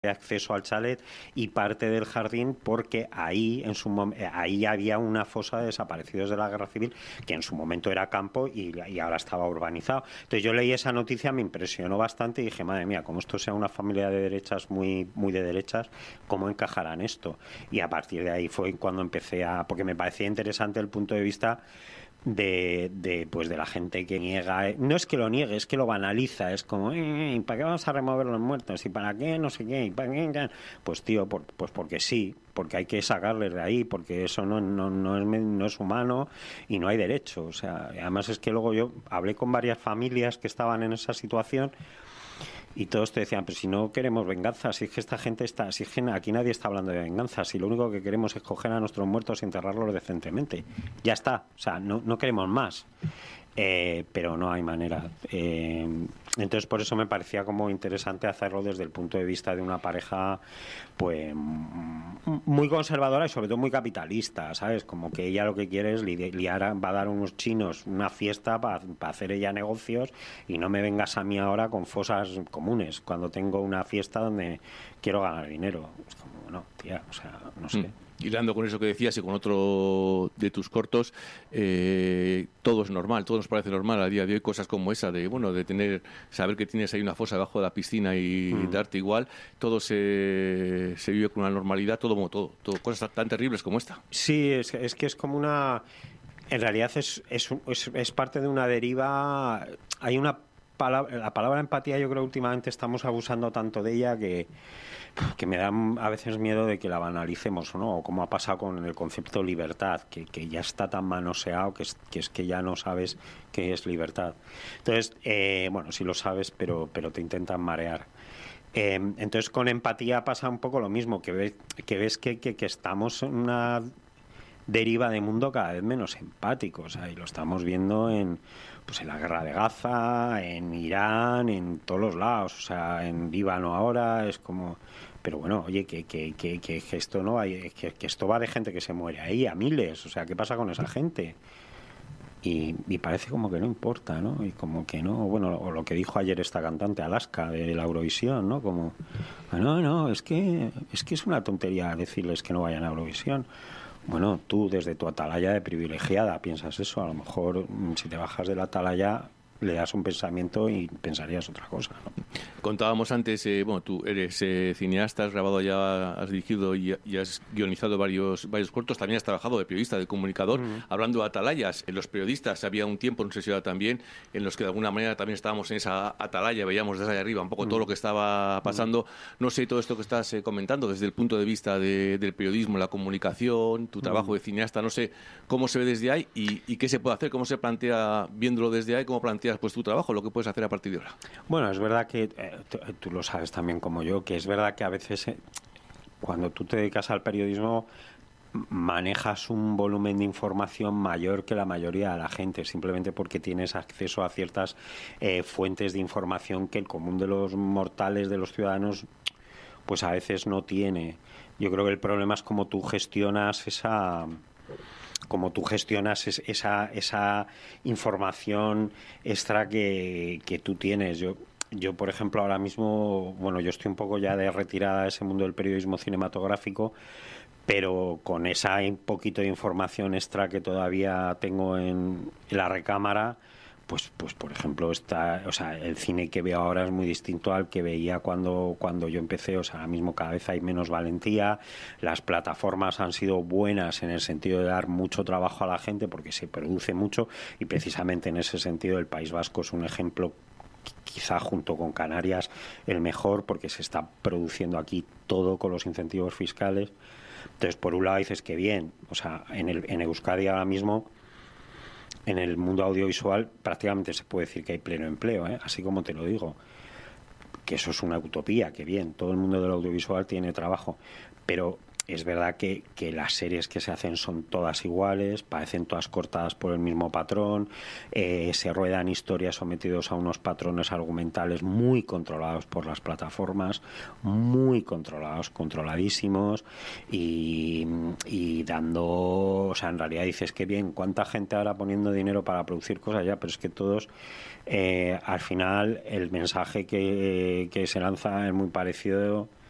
acceso al chalet y parte del jardín porque ahí ahí había una fosa de desaparecidos de la guerra civil que en su momento era campo y ahora estaba urbanizado. Entonces yo leí esa noticia, me impresionó bastante y dije, madre mía, como esto sea una familia de derechas muy de derechas, ¿cómo encajarán esto? Y a partir de ahí fue cuando empecé porque me parecía interesante el punto de vista pues de la gente que niega. No es que lo niegue, es que lo banaliza. Es como, ¿para qué vamos a remover los muertos? ¿Y para qué? No sé qué. ¿Y para qué? Pues tío, pues porque sí, porque hay que sacarles de ahí, porque eso no es humano y no hay derecho. O sea, además es que luego yo hablé con varias familias que estaban en esa situación y todos te decían, pero si no queremos venganza, si es que esta gente si es que aquí nadie está hablando de venganza, si lo único que queremos es coger a nuestros muertos y enterrarlos decentemente. Ya está, o sea, no queremos más. Pero no hay manera. Entonces por eso me parecía como interesante hacerlo desde el punto de vista de una pareja pues muy conservadora y sobre todo muy capitalista, ¿sabes? Como que ella lo que quiere es va a dar unos chinos una fiesta para hacer ella negocios y no me vengas a mí ahora con fosas comunes cuando tengo una fiesta donde quiero ganar dinero. Es como, no, tía, o sea, no sé. Hilando con eso que decías y con otro de tus cortos, todo es normal, todo nos parece normal a día de hoy, cosas como esa de saber que tienes ahí una fosa debajo de la piscina y darte igual, todo se vive con una normalidad, todo, cosas tan terribles como esta. Sí, es que es como una... En realidad es parte de una deriva. Hay una palabra, la palabra empatía, yo creo que últimamente estamos abusando tanto de ella que me da a veces miedo de que la banalicemos, ¿no? O como ha pasado con el concepto libertad, que ya está tan manoseado que es que ya no sabes qué es libertad. Entonces, bueno, sí lo sabes, pero te intentan marear. Entonces, con empatía pasa un poco lo mismo, que ves que estamos en una deriva de mundo cada vez menos empático, o sea, y lo estamos viendo en la guerra de Gaza, en Irán, en todos los lados, o sea, en Líbano ahora, es como... Pero bueno, oye, que esto no hay, que esto va de gente que se muere ahí, a miles, o sea, ¿qué pasa con esa gente? Y parece como que no importa, ¿no? Y como que no, bueno, o lo que dijo ayer esta cantante, Alaska, de la Eurovisión, ¿no? Como, no, es que es una tontería decirles que no vayan a Eurovisión. Bueno, tú desde tu atalaya de privilegiada piensas eso, a lo mejor si te bajas de la atalaya le das un pensamiento y pensarías otra cosa, ¿no? Contábamos antes, tú eres cineasta, has grabado ya, has dirigido y has guionizado varios cortos, también has trabajado de periodista, de comunicador, hablando de atalayas. En los periodistas había un tiempo, no sé si ahora también, en los que de alguna manera también estábamos en esa atalaya, veíamos desde ahí arriba un poco todo lo que estaba pasando. No sé, todo esto que estás comentando desde el punto de vista del periodismo, la comunicación, tu trabajo de cineasta, no sé cómo se ve desde ahí y qué se puede hacer, cómo se plantea viéndolo desde ahí, cómo planteas pues tu trabajo, lo que puedes hacer a partir de ahora. Bueno, es verdad que tú lo sabes también como yo, que es verdad que a veces cuando tú te dedicas al periodismo manejas un volumen de información mayor que la mayoría de la gente, simplemente porque tienes acceso a ciertas fuentes de información que el común de los mortales, de los ciudadanos, pues a veces no tiene. Yo creo que el problema es cómo tú gestionas esa información extra que tú tienes. Yo, por ejemplo, ahora mismo, bueno, yo estoy un poco ya de retirada de ese mundo del periodismo cinematográfico, pero con esa poquito de información extra que todavía tengo en la recámara, pues por ejemplo, el cine que veo ahora es muy distinto al que veía cuando yo empecé. O sea, ahora mismo cada vez hay menos valentía, las plataformas han sido buenas en el sentido de dar mucho trabajo a la gente porque se produce mucho y precisamente en ese sentido el País Vasco es un ejemplo, quizá junto con Canarias el mejor, porque se está produciendo aquí todo con los incentivos fiscales. Entonces, por un lado dices que bien, o sea, en Euskadi ahora mismo, en el mundo audiovisual, prácticamente se puede decir que hay pleno empleo, así como te lo digo, que eso es una utopía, que bien, todo el mundo del audiovisual tiene trabajo, pero es verdad que las series que se hacen son todas iguales, parecen todas cortadas por el mismo patrón, se ruedan historias sometidos a unos patrones argumentales muy controlados por las plataformas, muy controladísimos y dando, o sea, en realidad dices que bien, ¿cuánta gente ahora poniendo dinero para producir cosas ya? Pero es que todos, al final, el mensaje que se lanza es muy parecido